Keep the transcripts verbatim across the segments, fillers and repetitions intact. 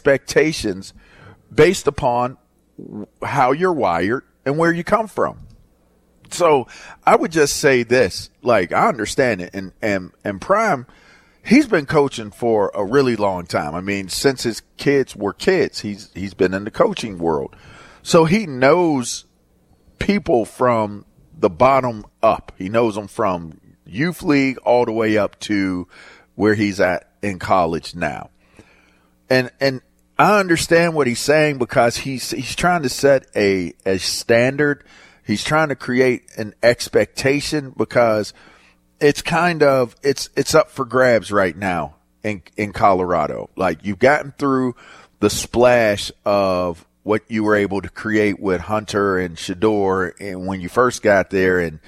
expectations based upon how you're wired and where you come from. So I would just say this, like, I understand it. And, and, and Prime, he's been coaching for a really long time. I mean, since his kids were kids, he's, he's been in the coaching world. So he knows people from the bottom up. He knows them from youth league all the way up to where he's at in college now. And, and I understand what he's saying because he's, he's trying to set a, a standard. He's trying to create an expectation because it's kind of, it's, it's up for grabs right now in, in Colorado. Like, you've gotten through the splash of what you were able to create with Hunter and Shedeur and when you first got there, and,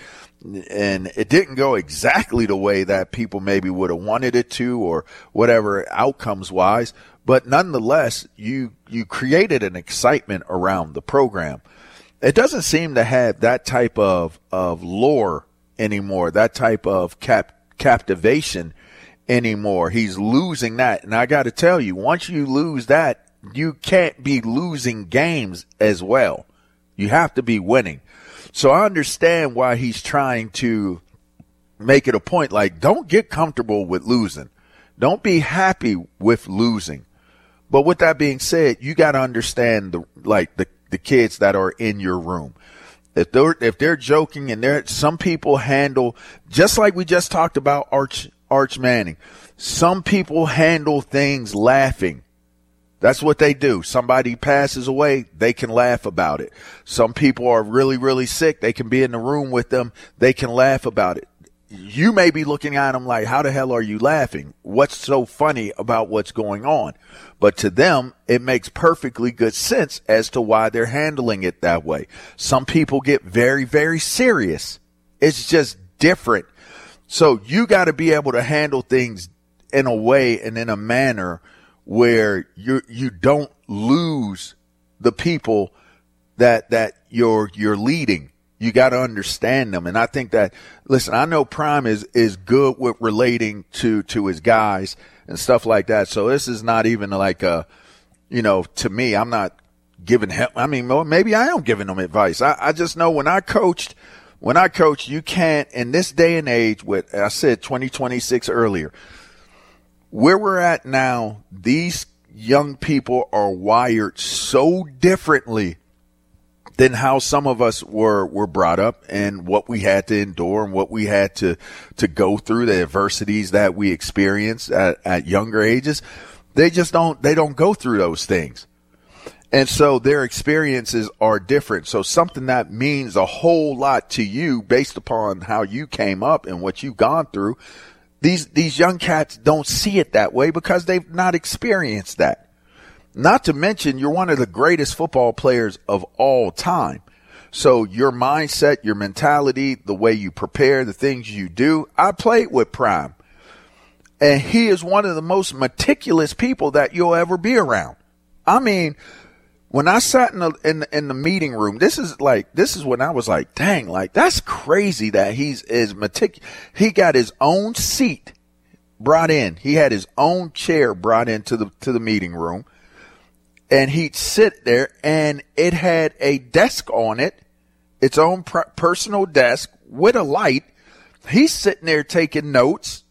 and it didn't go exactly the way that people maybe would have wanted it to or whatever outcomes wise. But nonetheless, you, you created an excitement around the program. It doesn't seem to have that type of, of lore anymore, that type of cap, captivation anymore. He's losing that. And I got to tell you, once you lose that, you can't be losing games as well. You have to be winning. So I understand why he's trying to make it a point. Like, don't get comfortable with losing. Don't be happy with losing. But with that being said, you got to understand the, like the, the kids that are in your room. If they're, if they're joking and they're, some people handle, just like we just talked about Arch, Arch Manning, some people handle things laughing. That's what they do. Somebody passes away, they can laugh about it. Some people are really, really sick. They can be in the room with them. They can laugh about it. You may be looking at them like, how the hell are you laughing? What's so funny about what's going on? But to them, it makes perfectly good sense as to why they're handling it that way. Some people get very, very serious. It's just different. So you got to be able to handle things in a way and in a manner where you you don't lose the people that that you're you're leading. You got to understand them. And I think that, listen, I know Prime is, is good with relating to, to his guys and stuff like that. So this is not even like a, you know, to me, I'm not giving him, I mean, maybe I am giving him advice. I, I just know when I coached, when I coached, you can't, in this day and age with, I said twenty twenty-six earlier, where we're at now, these young people are wired so differently than how some of us were, were brought up and what we had to endure and what we had to, to go through, the adversities that we experienced at, at younger ages. They just don't, they don't go through those things. And so their experiences are different. So something that means a whole lot to you based upon how you came up and what you've gone through, these, these young cats don't see it that way because they've not experienced that. Not to mention, you're one of the greatest football players of all time. So your mindset, your mentality, the way you prepare, the things you do. I played with Prime, and he is one of the most meticulous people that you'll ever be around. I mean, when I sat in the, in the, in the meeting room, this is like, this is when I was like, dang, like that's crazy that he's is meticulous. He got his own seat brought in. He had his own chair brought into the, to the meeting room. And he'd sit there, and it had a desk on it, its own pr- personal desk with a light. He's sitting there taking notes,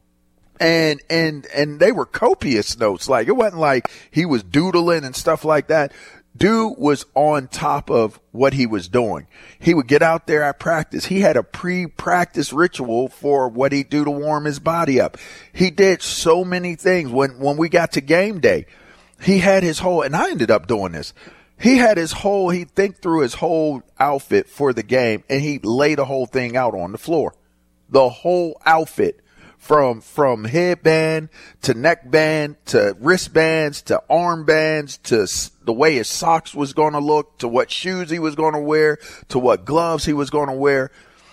and and and they were copious notes. Like, it wasn't like he was doodling and stuff like that. Dude was on top of what he was doing. He would get out there at practice. He had a pre-practice ritual for what he'd do to warm his body up. He did so many things. When when we got to game day, he had his whole, and I ended up doing this. He had his whole, he'd think through his whole outfit for the game, and he'd lay the whole thing out on the floor. The whole outfit, from, from headband to neckband to wristbands to armbands to the way his socks was going to look to what shoes he was going to wear to what gloves he was going to wear.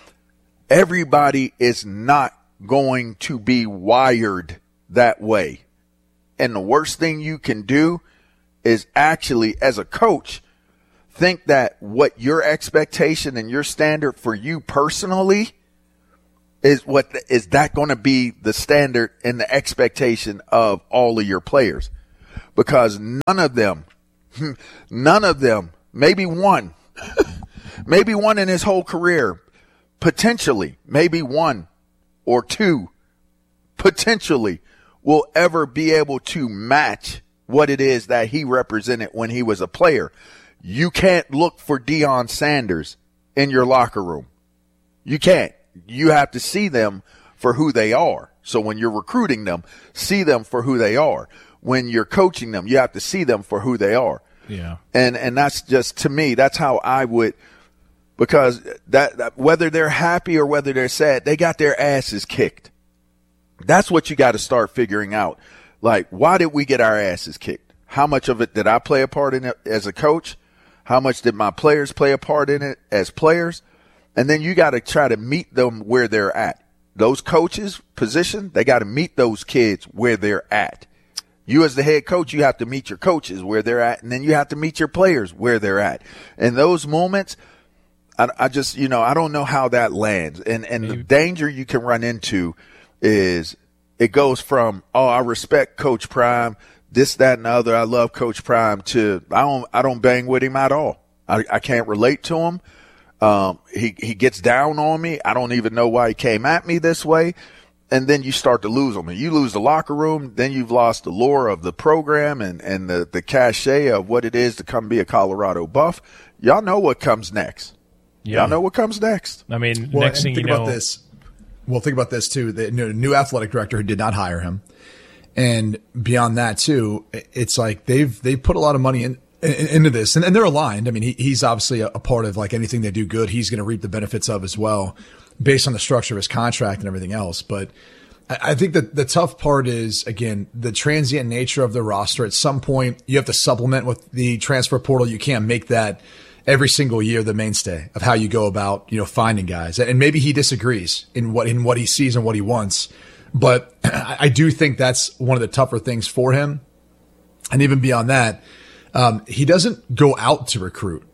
Everybody is not going to be wired that way. And the worst thing you can do is actually, as a coach, think that what your expectation and your standard for you personally is what is that going to be the standard and the expectation of all of your players. because none of them, none of them, maybe one, maybe one in his whole career, potentially, maybe one or two, potentially, will ever be able to match what it is that he represented when he was a player. You can't look for Deion Sanders in your locker room. You can't. You have to see them for who they are. So when you're recruiting them, see them for who they are. When you're coaching them, you have to see them for who they are. Yeah. And and that's just, to me, that's how I would, because that, that whether they're happy or whether they're sad, they got their asses kicked. That's what you got to start figuring out. Like, why did we get our asses kicked? How much of it did I play a part in it as a coach? How much did my players play a part in it as players? And then you got to try to meet them where they're at. Those coaches' position, they got to meet those kids where they're at. You as the head coach, you have to meet your coaches where they're at, and then you have to meet your players where they're at. In those moments, I, I just, you know, I don't know how that lands. And, and the danger you can run into is it goes from, oh, I respect Coach Prime, this, that, and the other. I love Coach Prime, to I don't, I don't bang with him at all. I, I can't relate to him. Um, he, he gets down on me. I don't even know why he came at me this way. And then you start to lose them. And you lose the locker room, then you've lost the lure of the program and, and the, the cachet of what it is to come be a Colorado Buff. Y'all know what comes next. Yeah. Y'all know what comes next. I mean, well, next thing think you know. About this. Well, think about this, too. The new athletic director who did not hire him. And beyond that, too, it's like they've they put a lot of money in. into this, and, and they're aligned. I mean, he, he's obviously a, a part of, like, anything they do good, he's going to reap the benefits of as well, based on the structure of his contract and everything else. But I, I think that the tough part is, again, the transient nature of the roster. At some point, you have to supplement with the transfer portal. You can't make that every single year the mainstay of how you go about, you know, finding guys. And maybe he disagrees in what in what he sees and what he wants. But I, I do think that's one of the tougher things for him. And even beyond that, Um, he doesn't go out to recruit.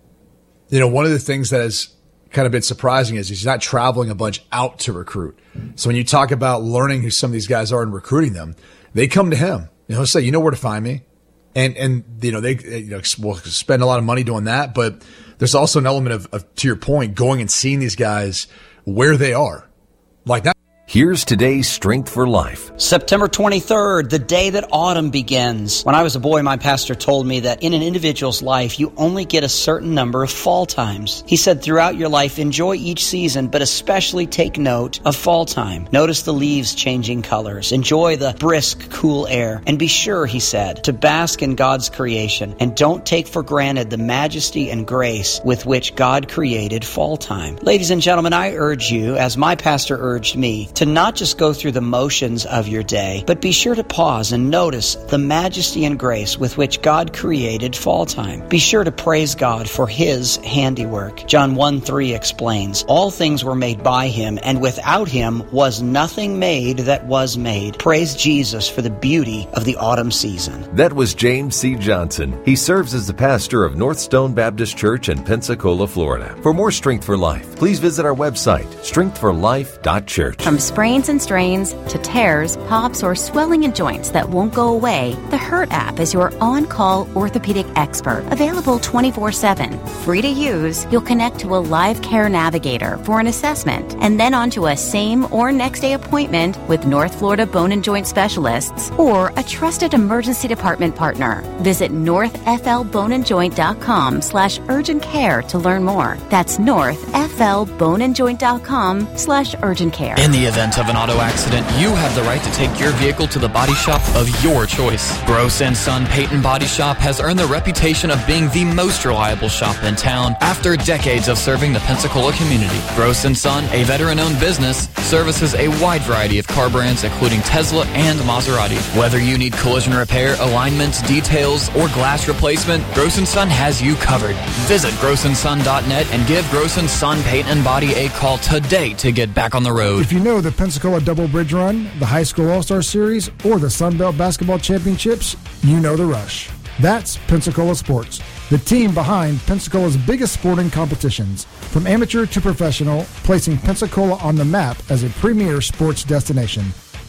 You know, one of the things that has kind of been surprising is he's not traveling a bunch out to recruit. So when you talk about learning who some of these guys are and recruiting them, they come to him. You know, he'll say, you know where to find me. And, and, you know, they, you know, will spend a lot of money doing that. But there's also an element of, of, to your point, going and seeing these guys where they are. Like that. Here's today's Strength for Life. September twenty-third, the day that autumn begins. When I was a boy, my pastor told me that in an individual's life, you only get a certain number of fall times. He said, throughout your life, enjoy each season, but especially take note of fall time. Notice the leaves changing colors. Enjoy the brisk, cool air. And be sure, he said, to bask in God's creation. And don't take for granted the majesty and grace with which God created fall time. Ladies and gentlemen, I urge you, as my pastor urged me, to not just go through the motions of your day, but be sure to pause and notice the majesty and grace with which God created fall time. Be sure to praise God for His handiwork. John one three explains, all things were made by Him, and without Him was nothing made that was made. Praise Jesus for the beauty of the autumn season. That was James C. Johnson. He serves as the pastor of North Stone Baptist Church in Pensacola, Florida. For more Strength for Life, please visit our website, strength for life dot church. From sprains and strains to tears, pops, or swelling in joints that won't go away, the Hurt app is your on-call orthopedic expert, available twenty-four seven. Free to use, you'll connect to a live care navigator for an assessment, and then onto a same or next day appointment with North Florida Bone and Joint Specialists or a trusted emergency department partner. Visit north f l bone and joint dot com slash urgent care to learn more. That's north f l bone and joint dot com slash urgent care. In the event of an auto accident, you have the right to take your vehicle to the body shop of your choice. Gross and Son Payton Body Shop has earned the reputation of being the most reliable shop in town after decades of serving the Pensacola community. Gross and Son, a veteran-owned business, services a wide variety of car brands including Tesla and Maserati. Whether you need collision repair, alignments, details, or glass replacement, Gross and Son has you covered. Visit gross and son dot net and give Gross and Son Payton Body a call today to get back on the road. If you know the Pensacola Double Bridge Run, the High School All-Star Series, or the Sun Belt Basketball Championships, you know the rush. That's Pensacola Sports, the team behind Pensacola's biggest sporting competitions, from amateur to professional, placing Pensacola on the map as a premier sports destination.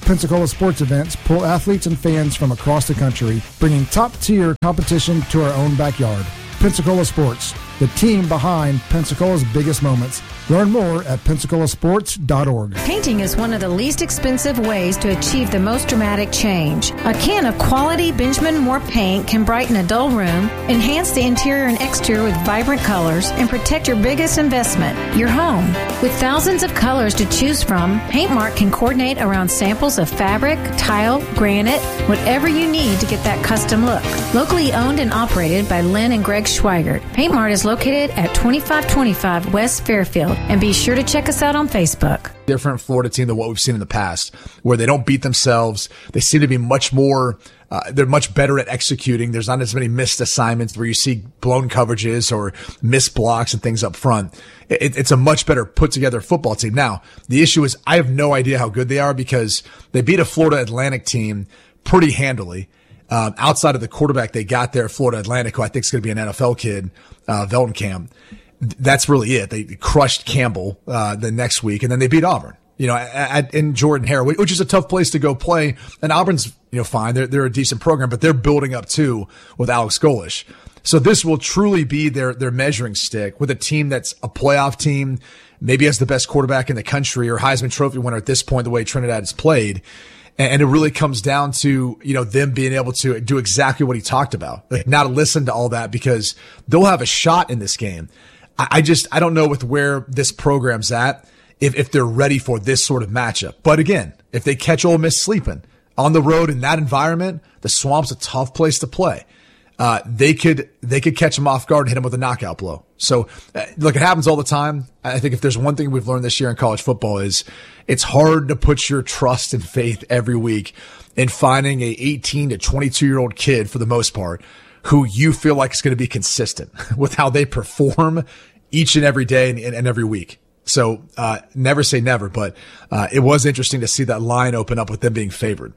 Pensacola sports events pull athletes and fans from across the country, bringing top-tier competition to our own backyard. Pensacola Sports, the team behind Pensacola's biggest moments. Learn more at pensacola sports dot org. Painting is one of the least expensive ways to achieve the most dramatic change. A can of quality Benjamin Moore paint can brighten a dull room, enhance the interior and exterior with vibrant colors, and protect your biggest investment, your home. With thousands of colors to choose from, Paintmark can coordinate around samples of fabric, tile, granite, whatever you need to get that custom look. Locally owned and operated by Lynn and Greg Schweigert, Paintmark is located at twenty-five twenty-five West Fairfield. And be sure to check us out on Facebook. Different Florida team than what we've seen in the past, where they don't beat themselves. They seem to be much more, uh, they're much better at executing. There's not as many missed assignments where you see blown coverages or missed blocks and things up front. It, it's a much better put together football team. Now, the issue is I have no idea how good they are because they beat a Florida Atlantic team pretty handily. Um, outside of the quarterback they got there, Florida Atlantic, who I think is going to be an N F L kid, uh, Veldenkamp. That's really it. They crushed Campbell, uh, the next week, and then they beat Auburn, you know, at, in Jordan-Hare, which is a tough place to go play. And Auburn's, you know, fine. They're, they're a decent program, but they're building up too with Alex Golesh. So this will truly be their, their measuring stick with a team that's a playoff team, maybe has the best quarterback in the country or Heisman Trophy winner at this point, the way Trinidad has played. And it really comes down to, you know, them being able to do exactly what he talked about. Like, not to listen to all that because they'll have a shot in this game. I just, I don't know with where this program's at, if, if they're ready for this sort of matchup. But again, if they catch Ole Miss sleeping on the road in that environment, the Swamp's a tough place to play. Uh, they could, they could catch them off guard and hit them with a knockout blow. So uh, look, it happens all the time. I think if there's one thing we've learned this year in college football is it's hard to put your trust and faith every week in finding a eighteen to twenty-two year old kid for the most part who you feel like is going to be consistent with how they perform each and every day and, and every week. So, uh, never say never, but, uh, it was interesting to see that line open up with them being favored.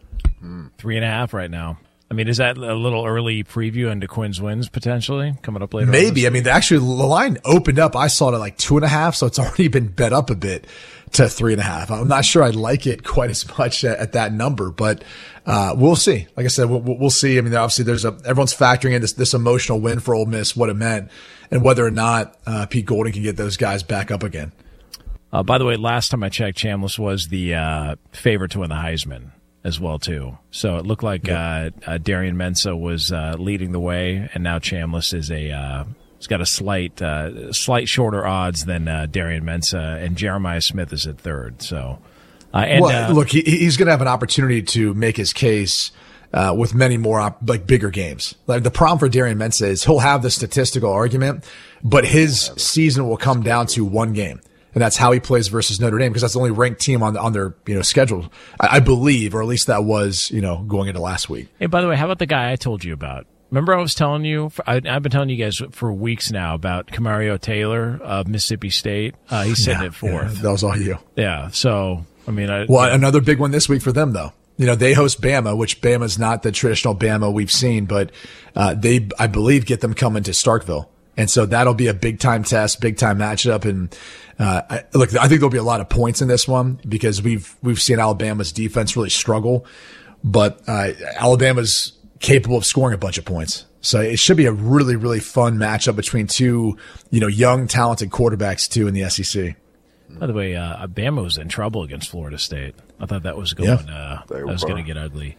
Three and a half right now. I mean, is that a little early preview into Quinn's wins potentially coming up later? Maybe. I mean, actually, the line opened up. I saw it at like two and a half, so it's already been bet up a bit to three and a half. I'm not sure I'd like it quite as much at, at that number, but uh we'll see. Like I said, we'll, we'll see. I mean, obviously, there's a everyone's factoring in this this emotional win for Ole Miss, what it meant, and whether or not uh Pete Golding can get those guys back up again. Uh, by the way, last time I checked, Chambliss was the uh favorite to win the Heisman as well too. So it looked like uh, uh Darian Mensah was uh leading the way, and now Chambliss is a uh he's got a slight uh slight shorter odds than uh Darian Mensah, and Jeremiah Smith is at third. So uh and well, uh, look, he, he's going to have an opportunity to make his case uh with many more op- like bigger games. Like, the problem for Darian Mensah is he'll have the statistical argument, but his season will come down to one game. And that's how he plays versus Notre Dame, because that's the only ranked team on on their, you know, schedule, I, I believe, or at least that was, you know, going into last week. Hey, by the way, how about the guy I told you about? Remember I was telling you, I, I've been telling you guys for weeks now about Camario Taylor of Mississippi State. Uh, he's sitting yeah, at fourth. Yeah, that was all you. Yeah. So, I mean, I, well, another big one this week for them, though. You know, they host Bama, which Bama's not the traditional Bama we've seen, but uh, they, I believe, get them coming to Starkville. And so that'll be a big time test, big time matchup. And, uh, I, look, I think there'll be a lot of points in this one because we've, we've seen Alabama's defense really struggle, but, uh, Alabama's capable of scoring a bunch of points. So it should be a really, really fun matchup between two, you know, young, talented quarterbacks too in the S E C. By the way, uh, Bama was in trouble against Florida State. I thought that was going, yeah, uh, that was going to get ugly.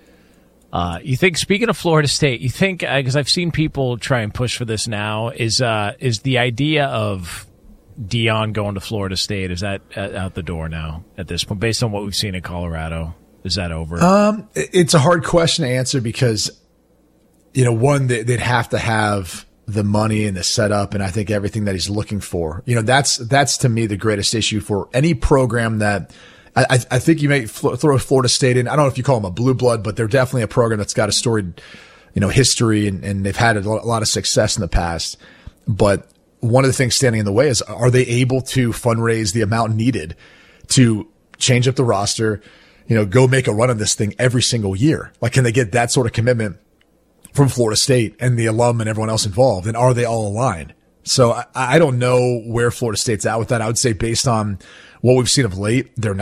Uh, you think, speaking of Florida State, you think, because uh, I've seen people try and push for this now, is uh, is the idea of Deion going to Florida State, is that uh, out the door now at this point, based on what we've seen in Colorado? Is that over? Um, it's a hard question to answer because, you know, one, they'd have to have the money and the setup and I think everything that he's looking for. You know, that's that's to me the greatest issue for any program that I, I think you may fl- throw Florida State in. I don't know if you call them a blue blood, but they're definitely a program that's got a storied, you know, history and, and they've had a lot of success in the past. But one of the things standing in the way is, are they able to fundraise the amount needed to change up the roster, you know, go make a run on this thing every single year? Like, can they get that sort of commitment from Florida State and the alum and everyone else involved? And are they all aligned? So I, I don't know where Florida State's at with that. I would say based on what we've seen of late, they're not.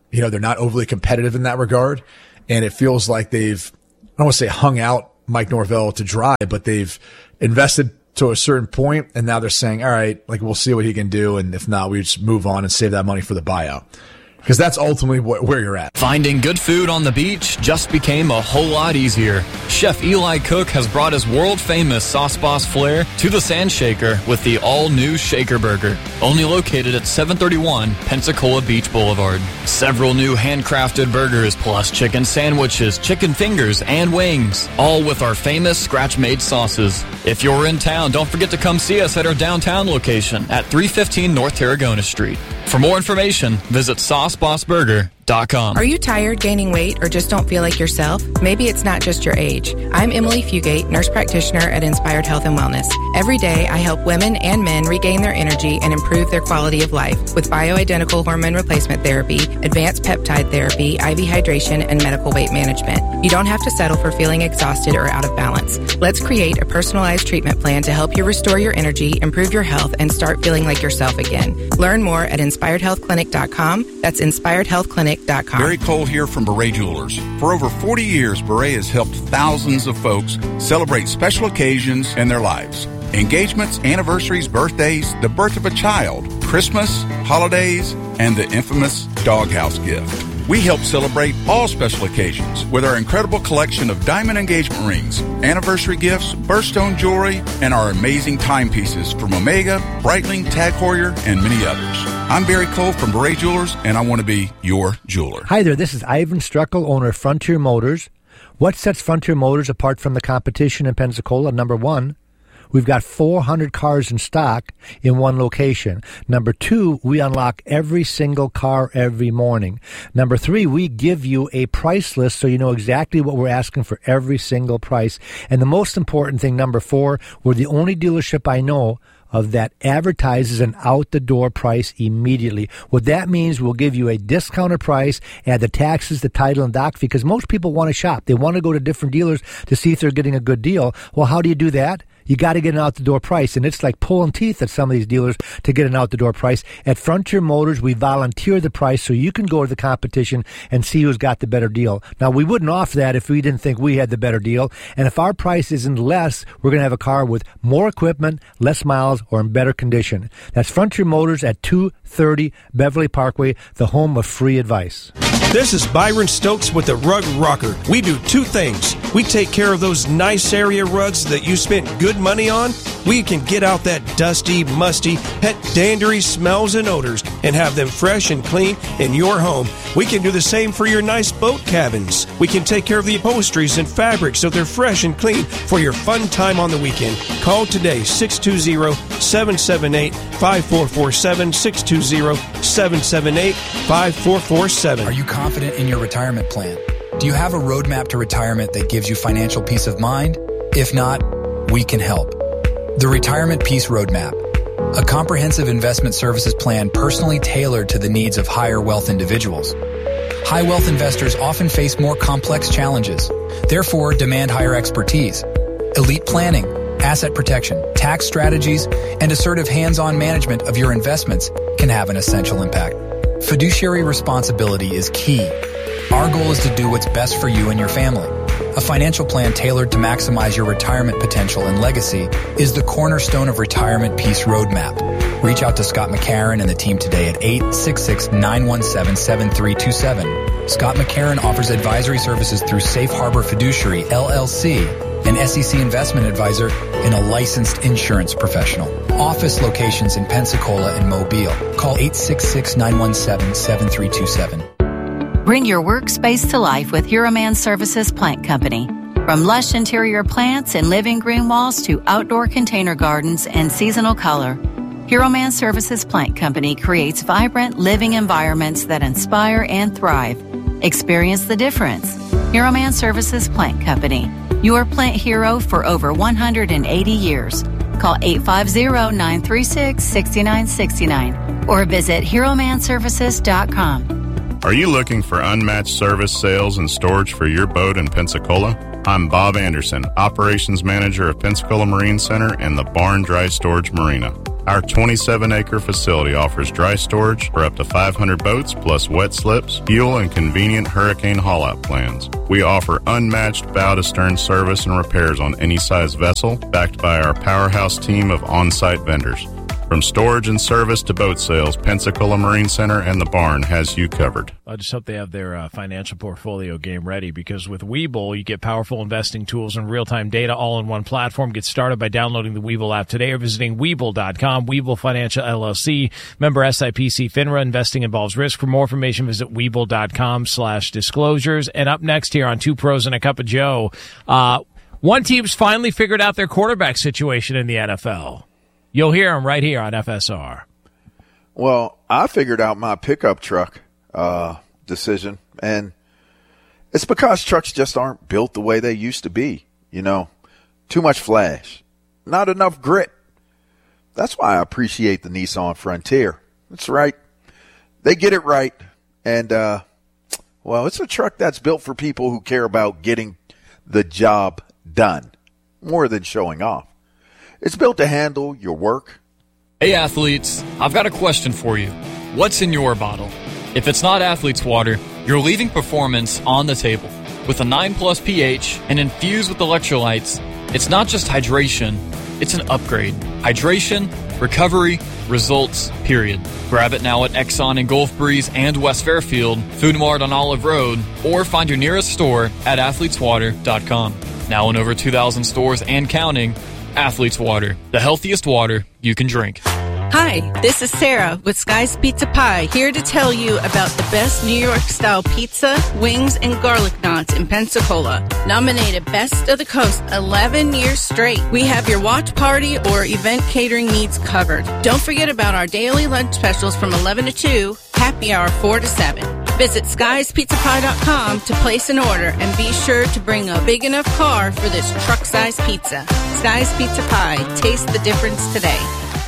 You know, they're not overly competitive in that regard. And it feels like they've, I don't want to say hung out Mike Norvell to dry, but they've invested to a certain point, and now they're saying, all right, like, we'll see what he can do, and if not, we just move on and save that money for the buyout. Because that's ultimately what, where you're at. Finding good food on the beach just became a whole lot easier. Chef Eli Cook has brought his world-famous Sauce Boss flair to the Sand Shaker with the all-new Shaker Burger, only located at seven thirty-one Pensacola Beach Boulevard. Several new handcrafted burgers, plus chicken sandwiches, chicken fingers, and wings, all with our famous scratch-made sauces. If you're in town, don't forget to come see us at our downtown location at three fifteen North Tarragona Street. For more information, visit sauce boss burger dot com. Are you tired, gaining weight, or just don't feel like yourself? Maybe it's not just your age. I'm Emily Fugate, nurse practitioner at Inspired Health and Wellness. Every day, I help women and men regain their energy and improve their quality of life with bioidentical hormone replacement therapy, advanced peptide therapy, I V hydration, and medical weight management. You don't have to settle for feeling exhausted or out of balance. Let's create a personalized treatment plan to help you restore your energy, improve your health, and start feeling like yourself again. Learn more at inspired health clinic dot com. That's inspired health clinic dot com. Barry Cole here from Beret Jewelers. For over forty years, Beret has helped thousands of folks celebrate special occasions in their lives. Engagements, anniversaries, birthdays, the birth of a child, Christmas, holidays, and the infamous doghouse gift. We help celebrate all special occasions with our incredible collection of diamond engagement rings, anniversary gifts, birthstone jewelry, and our amazing timepieces from Omega, Breitling, Tag Heuer, and many others. I'm Barry Cole from Beret Jewelers, and I want to be your jeweler. Hi there, this is Ivan Struckel, owner of Frontier Motors. What sets Frontier Motors apart from the competition in Pensacola? Number one, we've got four hundred cars in stock in one location. Number two, we unlock every single car every morning. Number three, we give you a price list so you know exactly what we're asking for every single price. And the most important thing, number four, we're the only dealership I know of that advertises an out-the-door price immediately. What that means, we'll give you a discounted price, add the taxes, the title, and doc, because most people want to shop. They want to go to different dealers to see if they're getting a good deal. Well, how do you do that? You got to get an out-the-door price, and it's like pulling teeth at some of these dealers to get an out-the-door price. At Frontier Motors, we volunteer the price so you can go to the competition and see who's got the better deal. Now, we wouldn't offer that if we didn't think we had the better deal, and if our price isn't less, we're going to have a car with more equipment, less miles, or in better condition. That's Frontier Motors at two thirty Beverly Parkway, the home of free advice. This is Byron Stokes with the Rug Rocker. We do two things. We take care of those nice area rugs that you spent good money on. We can get out that dusty, musty, pet dandery smells and odors and have them fresh and clean in your home. We can do the same for your nice boat cabins. We can take care of the upholsteries and fabrics so they're fresh and clean for your fun time on the weekend. Call today, six two zero, seven seven eight, five four four seven, six two zero, seven seven eight, five four four seven. Are you confident in your retirement plan? Do you have a roadmap to retirement that gives you financial peace of mind? If not, we can help. The Retirement Peace Roadmap, a comprehensive investment services plan personally tailored to the needs of higher wealth individuals. High wealth investors often face more complex challenges, therefore demand higher expertise. Elite planning, asset protection, tax strategies, and assertive hands-on management of your investments can have an essential impact. Fiduciary responsibility is key. Our goal is to do what's best for you and your family. A financial plan tailored to maximize your retirement potential and legacy is the cornerstone of Retirement Peace Roadmap. Reach out to Scott McCarron and the team today at eight six six, nine one seven, seven three two seven. Scott McCarron offers advisory services through Safe Harbor Fiduciary, L L C, an S E C investment advisor, and a licensed insurance professional. Office locations in Pensacola and Mobile. Call eight six six, nine one seven, seven three two seven. Bring your workspace to life with Hero Man Services Plant Company. From lush interior plants and living green walls to outdoor container gardens and seasonal color, Hero Man Services Plant Company creates vibrant living environments that inspire and thrive. Experience the difference. Hero Man Services Plant Company, your plant hero for over one hundred eighty years. Call eight five zero, nine three six, six nine six nine or visit hero man services dot com. Are you looking for unmatched service, sales, and storage for your boat in Pensacola? I'm Bob Anderson, Operations Manager of Pensacola Marine Center and the Barn Dry Storage Marina. Our twenty-seven acre facility offers dry storage for up to five hundred boats, plus wet slips, fuel, and convenient hurricane haul-out plans. We offer unmatched bow-to-stern service and repairs on any size vessel, backed by our powerhouse team of on-site vendors. From storage and service to boat sales, Pensacola Marine Center and the Barn has you covered. I just hope they have their uh, financial portfolio game ready, because with Webull, you get powerful investing tools and real-time data all in one platform. Get started by downloading the Webull app today or visiting Webull dot com. Webull Financial L L C, member S I P C FINRA. Investing involves risk. For more information, visit Webull dot com slash disclosures. And up next here on Two Pros and a Cup of Joe, uh, one team's finally figured out their quarterback situation in the N F L. You'll hear them right here on F S R. Well, I figured out my pickup truck uh, decision, and it's because trucks just aren't built the way they used to be. You know, too much flash, not enough grit. That's why I appreciate the Nissan Frontier. That's right. They get it right. And, uh, well, it's a truck that's built for people who care about getting the job done more than showing off. It's built to handle your work. Hey, athletes, I've got a question for you. What's in your bottle? If it's not Athlete's Water, you're leaving performance on the table. With a nine plus pH and infused with electrolytes, it's not just hydration, it's an upgrade. Hydration, recovery, results, period. Grab it now at Exxon in Gulf Breeze and West Fairfield, Food Mart on Olive Road, or find your nearest store at athletes water dot com. Now in over two thousand stores and counting, Athlete's Water, the healthiest water you can drink. Hi, this is Sarah with Sky's Pizza Pie, here to tell you about the best New York-style pizza, wings, and garlic knots in Pensacola. Nominated Best of the Coast eleven years straight. We have your watch party or event catering needs covered. Don't forget about our daily lunch specials from eleven to two, happy hour four to seven. Visit skies pizza pie dot com to place an order, and be sure to bring a big enough car for this truck-sized pizza. Sky's Pizza Pie. Taste the difference today.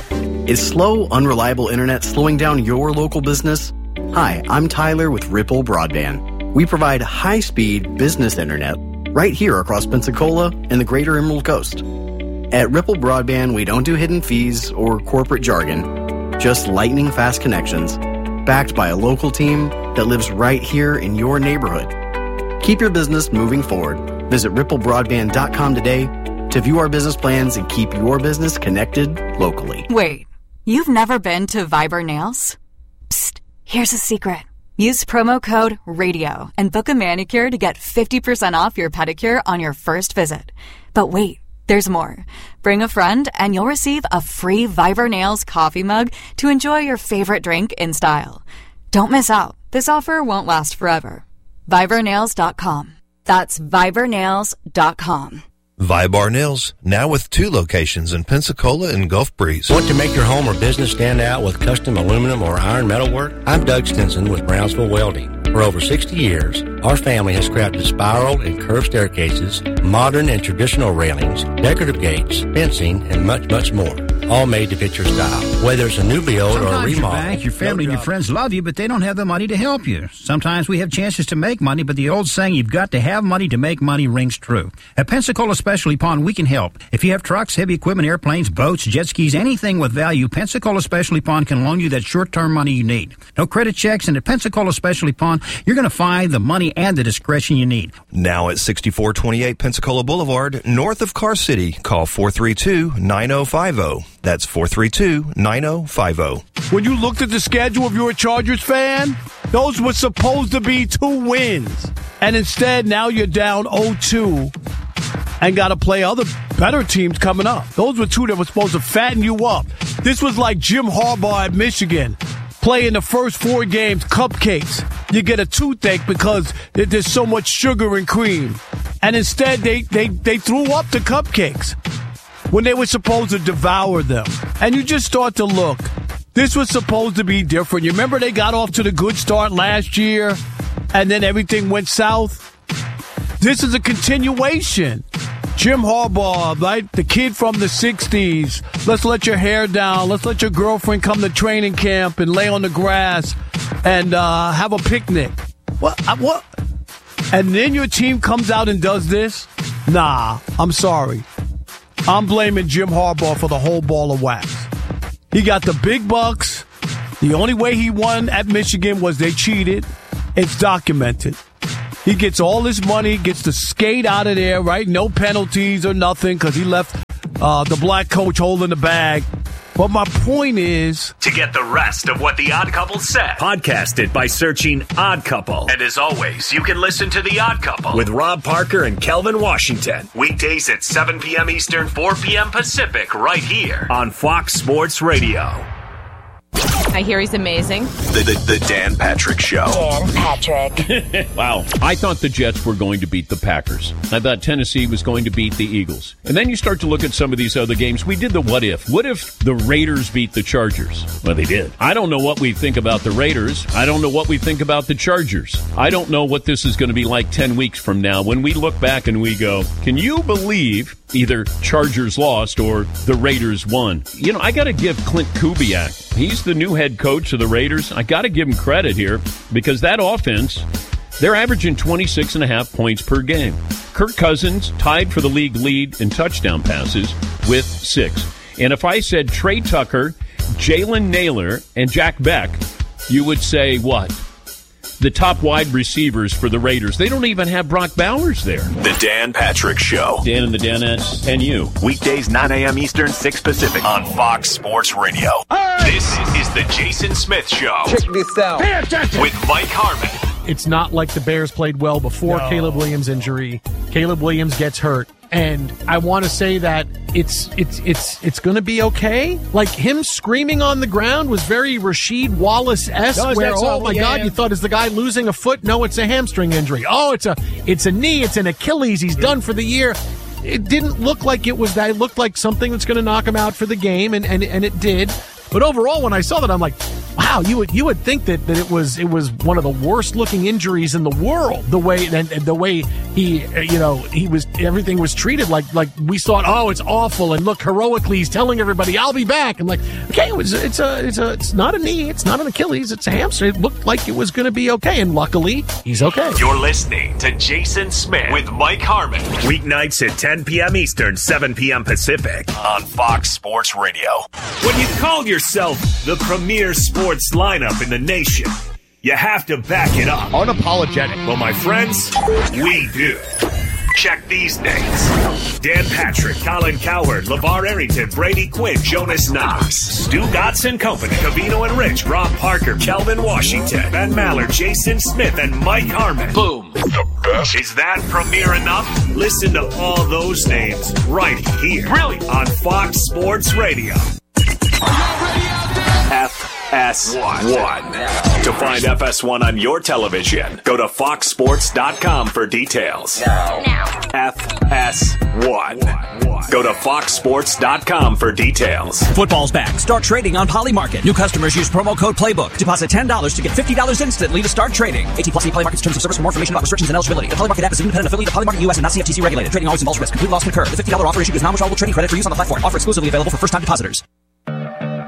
Is slow, unreliable internet slowing down your local business? Hi, I'm Tyler with Ripple Broadband. We provide high-speed business internet right here across Pensacola and the greater Emerald Coast. At Ripple Broadband, we don't do hidden fees or corporate jargon, just lightning-fast connections, backed by a local team that lives right here in your neighborhood. Keep your business moving forward. Visit ripple broadband dot com today to view our business plans and keep your business connected locally. Wait, you've never been to Viber Nails? Psst, here's a secret. Use promo code RADIO and book a manicure to get fifty percent off your pedicure on your first visit. But wait, there's more. Bring a friend and you'll receive a free Viber Nails coffee mug to enjoy your favorite drink in style. Don't miss out. This offer won't last forever. Viber Nails dot com. That's Viber Nails dot com. Vibar Nails, now with two locations in Pensacola and Gulf Breeze. Want to make your home or business stand out with custom aluminum or iron metal work? I'm Doug Stinson with Brownsville Welding. For over sixty years, our family has crafted spiral and curved staircases, modern and traditional railings, decorative gates, fencing, and much, much more. All made to fit your style. Whether it's a new build Sometimes or a remodel. Your bank, your family, and your friends love you, but they don't have the money to help you. Sometimes we have chances to make money, but the old saying, you've got to have money to make money, rings true. At Pensacola Specialty Pond, we can help. If you have trucks, heavy equipment, airplanes, boats, jet skis, anything with value, Pensacola Specialty Pond can loan you that short-term money you need. No credit checks, and at Pensacola Specialty Pond, you're going to find the money and the discretion you need. Now at sixty-four twenty-eight Pensacola Boulevard, north of Car City. Call four three two, nine oh five oh. That's four three two, nine oh five oh. When you looked at the schedule, if you're a Chargers fan, those were supposed to be two wins. And instead, now you're down oh two and got to play other better teams coming up. Those were two that were supposed to fatten you up. This was like Jim Harbaugh at Michigan. Playing the first four games, cupcakes. You get a toothache because there's so much sugar and cream. And instead, they, they, they threw up the cupcakes when they were supposed to devour them. And you just start to look. This was supposed to be different. You remember they got off to the good start last year, and then everything went south? This is a continuation. Jim Harbaugh, right? The kid from the sixties. Let's let your hair down. Let's let your girlfriend come to training camp and lay on the grass and uh, have a picnic. What? What? And then your team comes out and does this? Nah, I'm sorry. I'm blaming Jim Harbaugh for the whole ball of wax. He got the big bucks. The only way he won at Michigan was they cheated. It's documented. He gets all his money, gets to skate out of there, right? No penalties or nothing because he left uh, the black coach holding the bag. But my point is... To get the rest of what The Odd Couple said, podcast it by searching Odd Couple. And as always, you can listen to The Odd Couple with Rob Parker and Kelvin Washington. Weekdays at seven p.m. Eastern, four p.m. Pacific, right here on Fox Sports Radio. I hear he's amazing. The, the, the Dan Patrick Show. Dan Patrick. Wow. I thought the Jets were going to beat the Packers. I thought Tennessee was going to beat the Eagles. And then you start to look at some of these other games. We did the what if. What if the Raiders beat the Chargers? Well, they did. I don't know what we think about the Raiders. I don't know what we think about the Chargers. I don't know what this is going to be like ten weeks from now when we look back and we go, can you believe either Chargers lost or the Raiders won? You know, I got to give Clint Kubiak, he's the new head coach of the Raiders. I got to give him credit here because that offense, they're averaging twenty-six and a half points per game. Kirk Cousins tied for the league lead in touchdown passes with six. And if I said Trey Tucker, Jalen Naylor, and Jack Beck, you would say what? The top wide receivers for the Raiders. They don't even have Brock Bowers there. The Dan Patrick Show. Dan and the Danettes and you. Weekdays, nine a.m. Eastern, six Pacific on Fox Sports Radio. Hey! This is the Jason Smith Show. Check this out. Pay attention. With Mike Harmon. It's not like the Bears played well before no. Caleb Williams' injury. Caleb Williams gets hurt. And I want to say that it's it's it's it's going to be okay. Like him screaming on the ground was very Rasheed Wallace-esque. No, where oh my yeah. God, you thought is the guy losing a foot? No, it's a hamstring injury. Oh, it's a it's a knee. It's an Achilles. He's done for the year. It didn't look like it was that. It looked like something that's going to knock him out for the game, and, and and it did. But overall, when I saw that, I'm like, wow, you would you would think that, that it was it was one of the worst looking injuries in the world. The way and, and the way he you know he was everything was treated like like we thought. Oh, it's awful, and look, heroically he's telling everybody, I'll be back. I'm like, okay, it was, it's a it's a it's not a knee, it's not an Achilles, it's a hamstring. It looked like it was going to be okay, and luckily he's okay. You're listening to Jason Smith with Mike Harmon, weeknights at ten p.m. Eastern, seven p.m. Pacific on Fox Sports Radio. When you call your yourself the premier sports lineup in the nation, you have to back it up. Unapologetic. Well, my friends, we do. Check these names. Dan Patrick, Colin Cowherd, LeVar Arrington, Brady Quinn, Jonas Knox, Stu Gotts and Company, Cavino and Rich, Rob Parker, Kelvin Washington, Ben Maller, Jason Smith, and Mike Harmon. Boom. The best. Is that premier enough? Listen to all those names right here. Really? On Fox Sports Radio. F S one. To find F S one on your television, go to fox sports dot com for details. Now. F S one. Go to fox sports dot com for details. Football's back. Start trading on Polymarket. New customers use promo code Playbook. Deposit ten dollars to get fifty dollars instantly to start trading. eighteen plus Polymarket's terms of service. For more information about restrictions and eligibility. The Polymarket app is an independent affiliate of Polymarket U S and not C F T C regulated. Trading always involves risk. Complete loss concurred. The fifty dollars offer issued is non-withdrawable trading credit for use on the platform. Offer exclusively available for first-time depositors.